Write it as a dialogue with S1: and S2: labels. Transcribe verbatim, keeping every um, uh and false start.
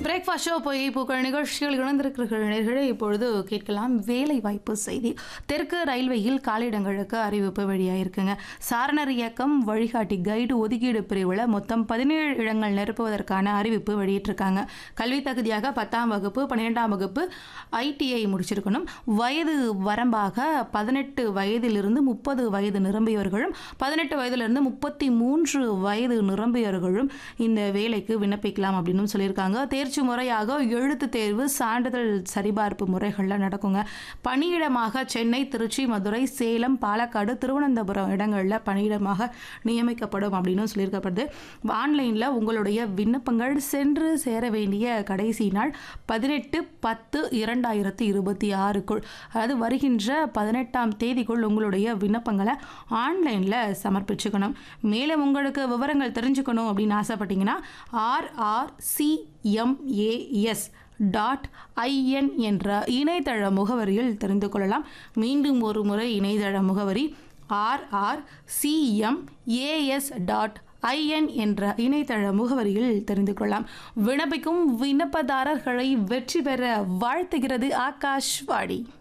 S1: Breakfast show போய் புகழ் நிகழ்ச்சிகள் இணைந்திருக்கிறீர்களே. இப்பொழுது கேட்கலாம் வேலை வாய்ப்பு செய்தி. தெற்கு ரயில்வேயில் காலியிடங்களுக்கு அறிவிப்பு வெளியாயிருக்குங்க. சாரணர் இயக்கம் வழிகாட்டி கைடு ஒதுக்கீடு பிரிவில் மொத்தம் பதினேழு இடங்கள் நிரப்புவதற்கான அறிவிப்பு வெளியிட்டிருக்காங்க. கல்வி தகுதியாக பத்தாம் வகுப்பு பன்னிரெண்டாம் வகுப்பு ஐடிஐ முடிச்சிருக்கணும். வயது வரம்பாக பதினெட்டு வயதிலிருந்து முப்பது வயது நிரம்பியவர்களும் பதினெட்டு வயதிலிருந்து முப்பத்தி மூன்று வயது நிரம்பியவர்களும் இந்த வேலைக்கு விண்ணப்பிக்கலாம் அப்படின்னு சொல்லியிருக்காங்க. தேர்ச்சி முறையாக எழுத்து தேர்வு சான்றிதழ் சரிபார்ப்பு முறைகளில் நடக்குங்க. பணியிடமாக சென்னை, திருச்சி, மதுரை, சேலம், பாலக்காடு, திருவனந்தபுரம் இடங்களில் பணியிடமாக நியமிக்கப்படும் அப்படின்னு சொல்லியிருக்கப்படுது. ஆன்லைனில் உங்களுடைய விண்ணப்பங்கள் சென்று சேர வேண்டிய கடைசி நாள் பதினெட்டு பத்து இரண்டாயிரத்தி இருபத்தி ஆறுக்குள், அதாவது வருகின்ற பதினெட்டாம் தேதிக்குள் உங்களுடைய விண்ணப்பங்களை ஆன்லைனில் சமர்ப்பிச்சுக்கணும். மேலும் உங்களுக்கு விவரங்கள் தெரிஞ்சுக்கணும் அப்படின்னு ஆசைப்பட்டீங்கன்னா ஆர்ஆர்சிஎம்ஏஎஸ் டாட் ஐஎன் என்ற இணையதள முகவரியில் தெரிந்து கொள்ளலாம். மீண்டும் ஒரு முறை இணையதள முகவரி ஆர்ஆர்சிஎம்ஏஎஸ் டாட் ஐஎன் என்ற இணையதள முகவரியில் தெரிந்து கொள்ளலாம். விண்ணப்பிக்கும் விண்ணப்பதாரர்களை வெற்றி பெற வாழ்த்துகிறது ஆகாஷ்வாணி.